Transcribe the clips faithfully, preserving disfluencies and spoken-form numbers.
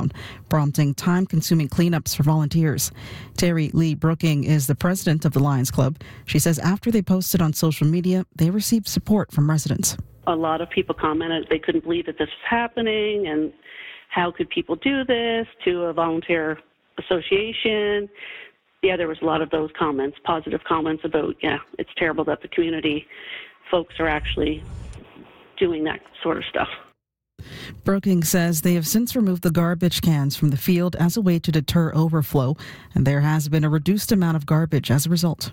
down, prompting time-consuming cleanups for volunteers. Terry Lee Brooking is the president of the Lions Club. She says after they posted on social media, they received support from residents. A lot of people commented they couldn't believe that this was happening, and how could people do this to a volunteer association. Yeah, there was a lot of those comments, positive comments about, yeah, it's terrible that the community folks are actually doing that sort of stuff. Brooking says they have since removed the garbage cans from the field as a way to deter overflow, and there has been a reduced amount of garbage as a result.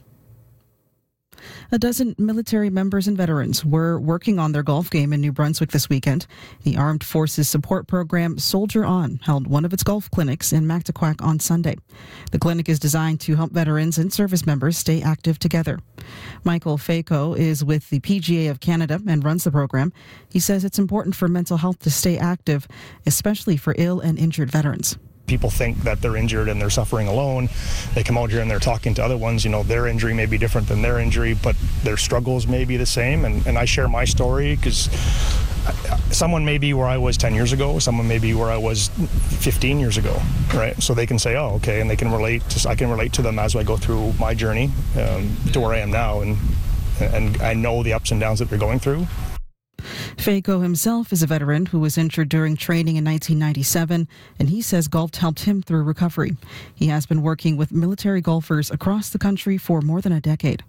A dozen military members and veterans were working on their golf game in New Brunswick this weekend. The Armed Forces support program Soldier On held one of its golf clinics in Mactaquac on Sunday. The clinic is designed to help veterans and service members stay active together. Michael Faco is with the P G A of Canada and runs the program. He says it's important for mental health to stay active, especially for ill and injured veterans. People think that they're injured and they're suffering alone. They come out here and they're talking to other ones. You know, their injury may be different than their injury, but their struggles may be the same. And, and I share my story because someone may be where I was ten years ago. Someone may be where I was fifteen years ago, right? So they can say, oh, okay, and they can relate. To, I can relate to them as I go through my journey um, to where I am now. And, and I know the ups and downs that they're going through. Faco himself is a veteran who was injured during training in nineteen ninety-seven, and he says golf helped him through recovery. He has been working with military golfers across the country for more than a decade.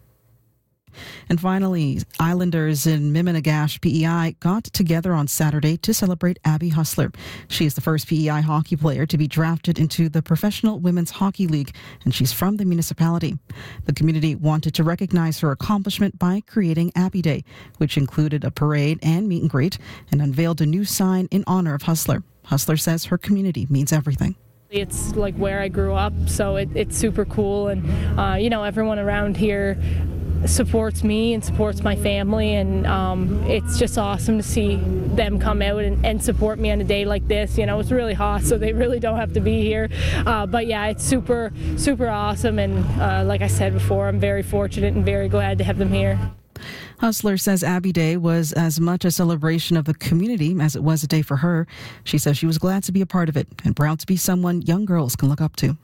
And finally, Islanders in Miminegash P E I got together on Saturday to celebrate Abby Hustler. She is the first P E I hockey player to be drafted into the Professional Women's Hockey League, and she's from the municipality. The community wanted to recognize her accomplishment by creating Abby Day, which included a parade and meet and greet, and unveiled a new sign in honor of Hustler. Hustler says her community means everything. It's like where I grew up, so it, it's super cool, and uh, you know, everyone around here supports me and supports my family, and um, it's just awesome to see them come out and, and support me on a day like this. You know, it's really hot, so they really don't have to be here. Uh, but yeah, it's super, super awesome, and uh, like I said before, I'm very fortunate and very glad to have them here. Hustler says Abby Day was as much a celebration of the community as it was a day for her. She says she was glad to be a part of it and proud to be someone young girls can look up to.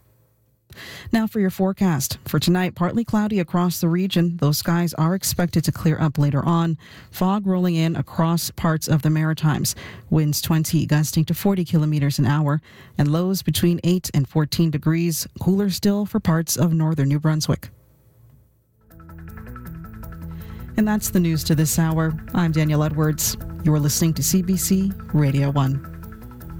Now for your forecast. For tonight, partly cloudy across the region. Those skies are expected to clear up later on. Fog rolling in across parts of the Maritimes. Winds twenty, gusting to forty kilometers an hour. And lows between eight and fourteen degrees. Cooler still for parts of northern New Brunswick. And that's the news to this hour. I'm Danielle Edwards. You are listening to C B C Radio one.